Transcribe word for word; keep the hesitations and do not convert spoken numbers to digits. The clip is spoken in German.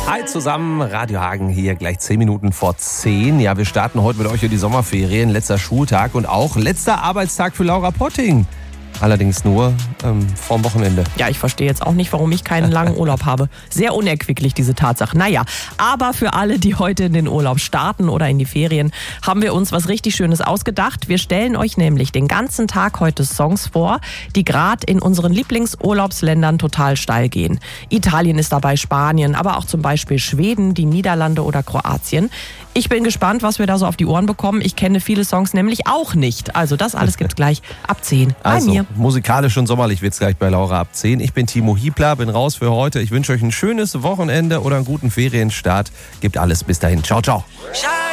Hi zusammen, Radio Hagen hier, gleich zehn Minuten vor zehn. Ja, wir starten heute mit euch in die Sommerferien, letzter Schultag und auch letzter Arbeitstag für Laura Potting. Allerdings nur ähm, vorm Wochenende. Ja, ich verstehe jetzt auch nicht, warum ich keinen langen Urlaub habe. Sehr unerquicklich, diese Tatsache. Naja, aber für alle, die heute in den Urlaub starten oder in die Ferien, haben wir uns was richtig Schönes ausgedacht. Wir stellen euch nämlich den ganzen Tag heute Songs vor, die gerade in unseren Lieblingsurlaubsländern total steil gehen. Italien ist dabei, Spanien, aber auch zum Beispiel Schweden, die Niederlande oder Kroatien. Ich bin gespannt, was wir da so auf die Ohren bekommen. Ich kenne viele Songs nämlich auch nicht. Also das alles gibt's gleich ab zehn bei also, mir. Musikalisch und sommerlich wird's gleich bei Laura ab zehn. Ich bin Timo Hiebler, bin raus für heute. Ich wünsche euch ein schönes Wochenende oder einen guten Ferienstart. Gibt alles bis dahin. Ciao, ciao.